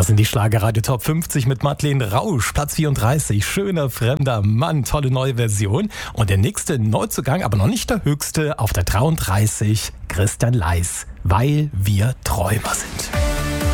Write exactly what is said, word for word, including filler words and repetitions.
Da sind die Schlagerradio Top fünfzig mit Madeleine Rausch, Platz vierunddreißig, schöner fremder Mann, tolle neue Version. Und der nächste Neuzugang, aber noch nicht der höchste, auf der dreiunddreißig, Christian Leis, weil wir Träumer sind.